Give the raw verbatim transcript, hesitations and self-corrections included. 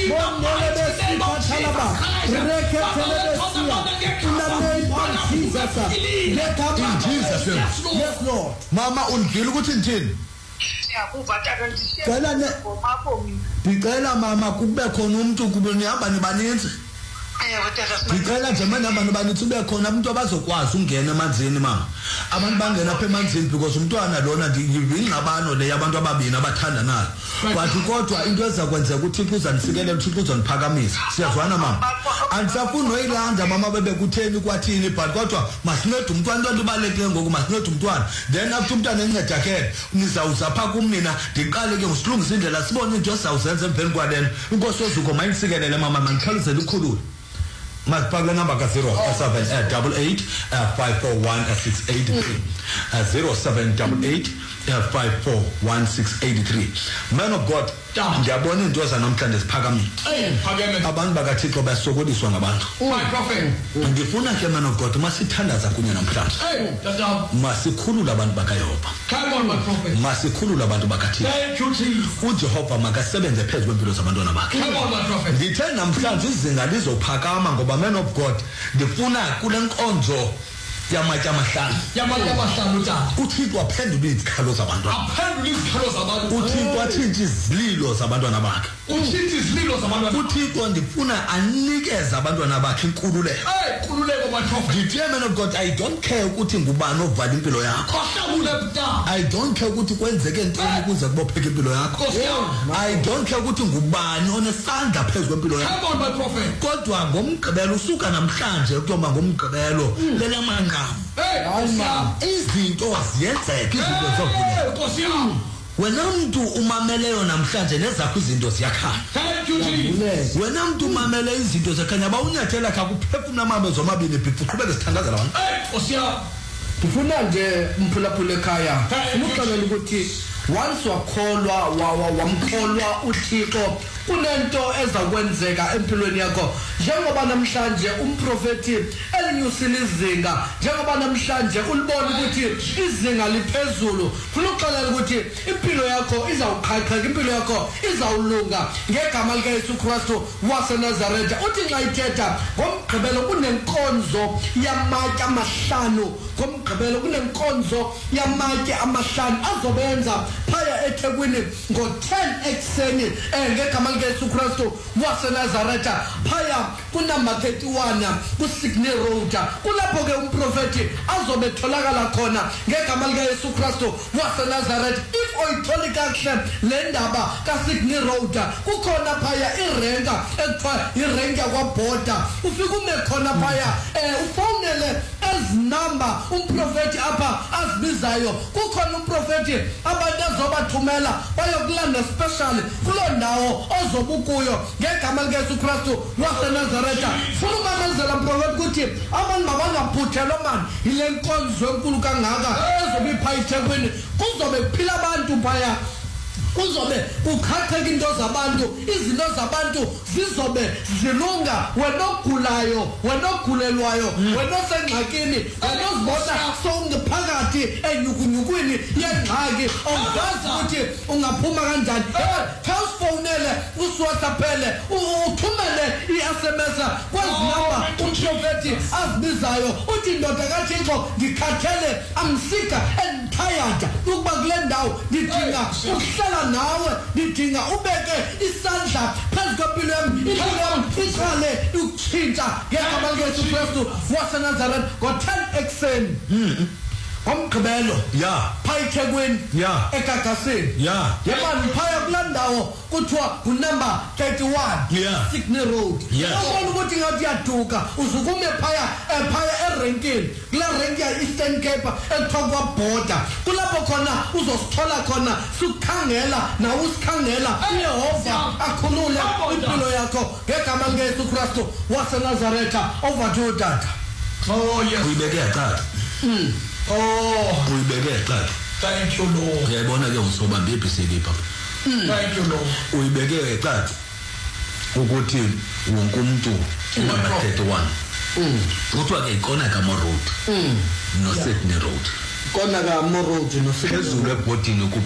Jesus name. Yes Lord. Mama undlile ukuthi ngithini? Siyakuva tata ndishiya. Cela ne Ngicela mama kube khona umuntu kube nihamba nibaninzi. Ngicela nje manje abantu banithi ube khona umuntu abazokwazi ungena emanzini mama. Abantu bangena apha emanzini because umntwana lona ngingabano le yabantu ababini abathandanayo. Kwathi kodwa into ezakwenzeka ukuthi uThixo uzanifikelela uThixo uzaniphakamisa. Siyazwana mama. Andisafuni noyilanda mama bebekutheni kwathini but kodwa masincede umntwana into ubalekile ngoku masincede umntwana. Then after umntwana enceda ke nizawuza pha kumina ndiqale ke usilungisa indlela sibone into esawuzenza emveni kwalena. Inkosi yozuko mayinsikelele mama mandikhaluzele ukhulule. Mas pagla number ka zero seven eight eight five four one six eight three zero seven eight eight five four one six eight three. Man of God, ngiyabona into zanamhlanje siphakamile. Abantu bakaThixo basokoliswa ngabantu. My prophet. Ngifuna ke man of God masithandaza kunye namhlanje. Masikhulula abantu bakaYehova. Come on my prophet. Masikhulula abantu bakaThixo. Thank you Jesus. uJehova makasebenze phezulu kwempilo zabantwana bakhe. Come on my prophet. Ngithe namhlanje izinga lizophakama ngoba man of God ndifuna kule nkonzo yamatya amahlanu yamatya amahlanu tata uThixo aphendule izikhalo zabantwana aphendule izikhalo zabantu uThixo athinta izililo zabantwana bakhe uthinta izililo zabantwana uThixo ndifuna anikeze abantwana bakhe inkululeko hey kululeko my prophet. Ngithi man of God I don't care ukuthi ngubani ovala impilo yakho I don't care ukuthi kwenzeke ntoni ukuze kubopheke impilo yakho I don't care ukuthi ngubani onesandla phezulu kwempilo yakho. Come on my prophet. Kodwa ngomgqibelo usuka namhlanje kuyoma ngomgqibelo lela manga izinto ziyenzeka izinto zovula wena umuntu umameleyo namhlanje nezakho izinto ziyakhala. Thank you Jesus. Wena umuntu umamele izinto zakhanya bawunyathela kha kuphefumula amambe zomabili bhifu qhubeke sithandazela wona. Hey Nkosi Ufuna nje umphulaphula ekhaya umuxelela ukuthi once wakholwa wamkholwa uThixo kunento ezakwenzeka empilweni yakho njengoba namhlanje umprofeti elinyusile izinga njengoba namhlanje ulibona ukuthi izinga liphezulu funa ukuxelela ukuthi impilo yakho izawuqhaqheka impilo yakho izawulunga ngegama lika Yesu Kristu waseNazaretha. Uthi nxa ithetha ngomgqibelo kunenkonzo yamatya amahlanu ngomgqibelo kunenkonzo yamatya amahlanu azobenza phaya eThekwini ngo ten ekseni eh ngegama lika Yesu Kristu waseNazaretha phaya kunamba thirty-one kuSignal Road kulapho ke umprofeti azobe tholakala khona ngegama lika Yesu Kristu waseNazaretha. If oyitholi kahle le ndaba kaSignal Road kukhona phaya irenka ekuthiwa irenka kwaBorder ufika ume khona phaya eh ufonele ezinamba umprofeti apha azibizayo kukhona umprofeti abantu azobathumela bayokulanda special kulo ndawo ozobukuyo ngegama lika Yesu Kristu waseNazaretha. Funa ukumamezela umprofeti ukuthi abantu mabangaphuthelwa mani yile nkonzo enkulu kangaka ezobe phaya eThekwini kuzobe kuphila abantu phaya kuzobe ukhatheka into zabantu izinto zabantu zizobe zilunga wena ogulayo wena ogulelwayo wena osengxakini wena ozibona sowungephakathi enyukunyukwini yengxaki awuzazi ukuthi ungaphuma kanjani. Khawusifonele usiwhatsappele uthumele i-S M S kwezinamba umprofeti azibizayo uthi ndoda kaThixo ngikhathele I'm sick and tired ukuba kule ndawo ndidinga ukuhlala nawe ndidinga ubeke isandla phezu kwempilo yami impilo yami iqale ukutshintsha ngegama lika Yesu Kristu waseNazaretha ngo ten ekseni ngomgqibelo ya phaya eThekwini ya eGagasini ya yabani phaya kula ndawo kuthiwa kunamba thirty-one Signal Road. Ubona ukuthi ngathi yaduka uzukume phaya phaya erenkini kula renki ya Eastern Cape ekuthiwa kwaBorder kulapho khona uzosithola khona sikukhangela nawe usikhangela uYehova akhulule impilo yakho ngegama lika Yesu Kristu waseNazaretha. Over to you tata. Oh yes. Uyibeke yaqala. Mm. Oh, uyibeke yaqala. Thank you Lord. Uyayibona ke usobamba ibhiseli papa. Thank you Lord. Uyibeke yaqala ukuthi wonke umuntu number thirty-one. Mm. Kuthiwa ke ikona kama road. Mm. No Signal Road. Kona kama road no Signal Road. Phezulu ebhodini